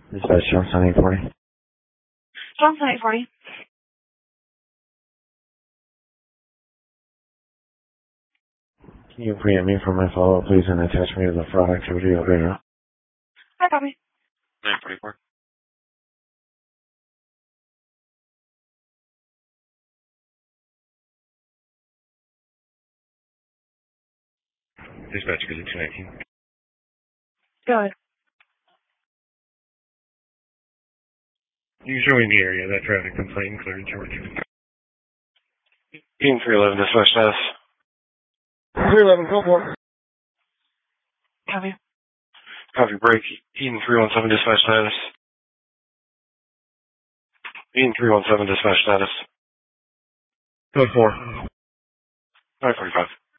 Dispatch Johnson 840. Johnson 840. Can you preempt me for my follow-up, please, and attach me to the fraud activity over now? Hi, copy. 944. Dispatch visit 219. Go ahead. You showing the area that traffic complaint cleared George. Team 311 dispatch status. 311, go for it. Copy. Copy break. Eden 317 dispatch status. Eden 317 dispatch status. Code 4. 945.